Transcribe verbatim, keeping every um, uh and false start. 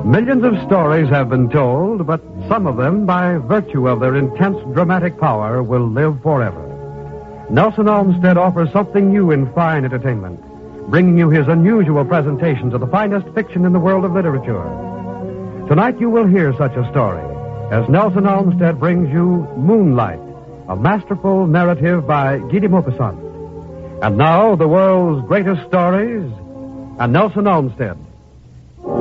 Millions of stories have been told, but some of them, by virtue of their intense dramatic power, will live forever. Nelson Olmsted offers something new in fine entertainment, bringing you his unusual presentations of the finest fiction in the world of literature. Tonight you will hear such a story as Nelson Olmsted brings you Moonlight, a masterful narrative by Guy de Maupassant. And now, the world's greatest stories, and Nelson Olmsted.